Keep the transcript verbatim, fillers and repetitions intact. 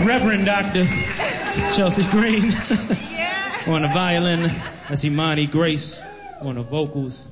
Reverend Doctor Chelsea Green on the violin. That's Imani Grace on the vocals.